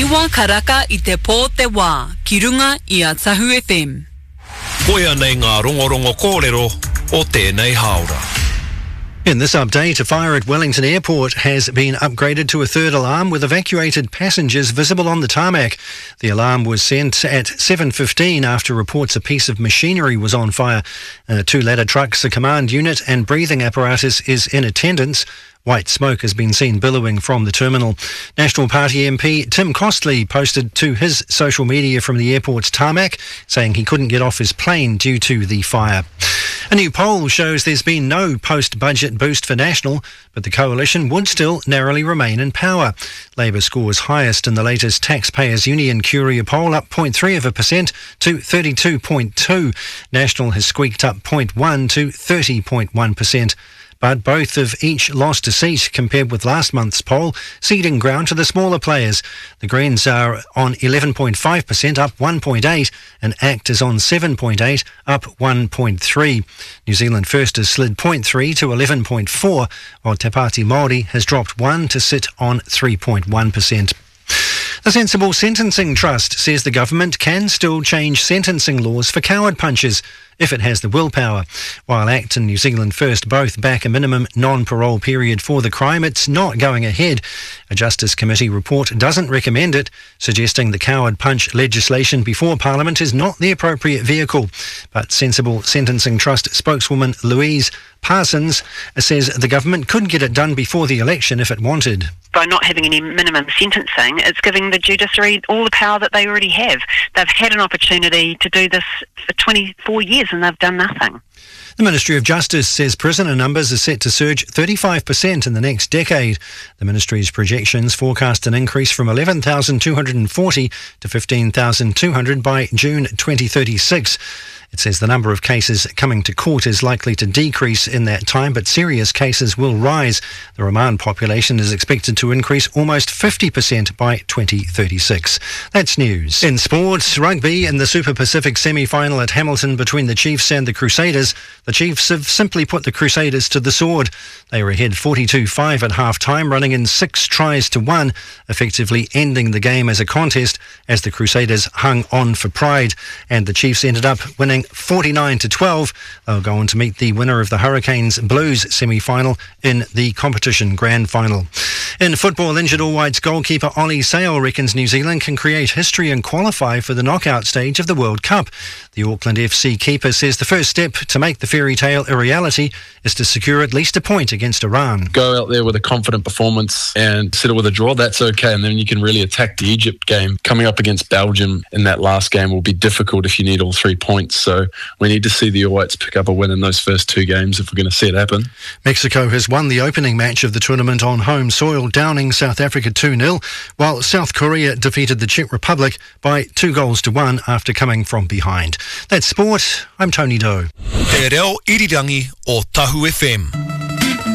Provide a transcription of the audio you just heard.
Iwa karaka I te pō te wā, ki runga I a Tahu FM. Koia nei ngā rongorongo kōrero o tēnei haora. In this update, a fire at Wellington Airport has been upgraded to a third alarm with evacuated passengers visible on the tarmac. The alarm was sent at 7:15 after reports a piece of machinery was on fire. 2 ladder trucks, a command unit and breathing apparatus is in attendance. White smoke has been seen billowing from the terminal. National Party MP Tim Costley posted to his social media from the airport's tarmac, saying he couldn't get off his plane due to the fire. A new poll shows there's been no post-budget boost for National, but the coalition would still narrowly remain in power. Labour scores highest in the latest Taxpayers Union Curia poll, up 0.3% to 32.2. National has squeaked up 0.1 to 30.1%. But both have each lost a seat compared with last month's poll, ceding ground to the smaller players. The Greens are on 11.5%, up 1.8, and ACT is on 7.8, up 1.3. New Zealand First has slid 0.3 to 11.4, while Te Pāti Māori has dropped 1 to sit on 3.1%. The Sensible Sentencing Trust says the government can still change sentencing laws for coward punchers if it has the willpower. While ACT and New Zealand First both back a minimum non-parole period for the crime, it's not going ahead. A Justice Committee report doesn't recommend it, suggesting the coward punch legislation before Parliament is not the appropriate vehicle. But Sensible Sentencing Trust spokeswoman Louise Parsons says the government could get it done before the election if it wanted. By not having any minimum sentencing, it's giving the judiciary all the power that they already have. They've had an opportunity to do this for 24 years and they've done nothing. The Ministry of Justice says prisoner numbers are set to surge 35% in the next decade. The Ministry's projections forecast an increase from 11,240 to 15,200 by June 2036. It says the number of cases coming to court is likely to decrease in that time, but serious cases will rise. The remand population is expected to increase almost 50% by 2036. That's news. In sports, rugby in the Super Pacific semi-final at Hamilton between the Chiefs and the Crusaders. The Chiefs have simply put the Crusaders to the sword. They were ahead 42-5 at half-time, running in 6 tries to 1, effectively ending the game as a contest as the Crusaders hung on for pride. And the Chiefs ended up winning 49-12. They'll go on to meet the winner of the Hurricanes Blues semi-final in the competition grand final. In football, injured All Whites goalkeeper Ollie Sale reckons New Zealand can create history and qualify for the knockout stage of the World Cup. The Auckland FC keeper says the first step to make the fairy tale a reality is to secure at least a point against Iran. Go out there with a confident performance and settle with a draw, that's okay, and then you can really attack the Egypt game. Coming up against Belgium in that last game will be difficult if you need all 3 points, so we need to see the All Whites pick up a win in those first 2 games if we're going to see it happen. Mexico has won the opening match of the tournament on home soil, downing South Africa 2-0, while South Korea defeated the Czech Republic by 2-1 after coming from behind. That's sport. I'm Tony Doe. Te reo irirangi o Tahu FM.